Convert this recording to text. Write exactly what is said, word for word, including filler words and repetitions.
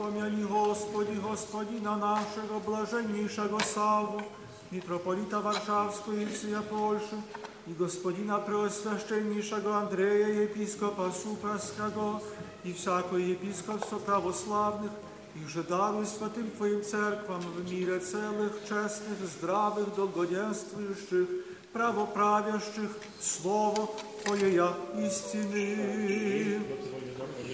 Помяни, Господи, Господина нашего, блаженнейшего Савву, митрополита Варшавского и всея Польши, и господина преосвященнейшего Андрея, епископа Супраского, и всякое епископство православных, и же даруй святым Твоим церквам в мире целых, честных, здравых, долгоденствующих, правоправящих, Слово Твоя истины.